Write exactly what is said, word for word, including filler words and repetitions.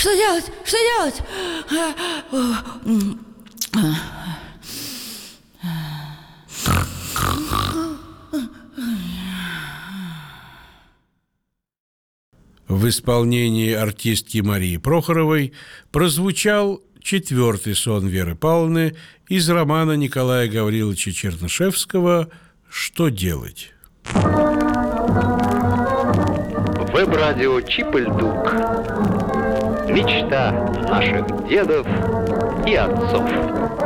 Что делать? Что делать? В исполнении артистки Марии Прохоровой прозвучал четвертый сон Веры Павловны из романа Николая Гавриловича Чернышевского «Что делать?». Веб-радио Чип-и-Дук. Мечта наших дедов и отцов.